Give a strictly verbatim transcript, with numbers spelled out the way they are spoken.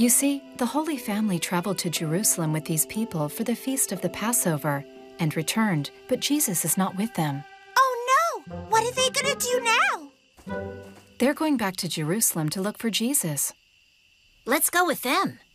You see, the Holy Family traveled to Jerusalem with these people for the feast of the Passover and returned, but Jesus is not with them. Oh no! What are they gonna do now? They're going back to Jerusalem to look for Jesus. Let's go with them.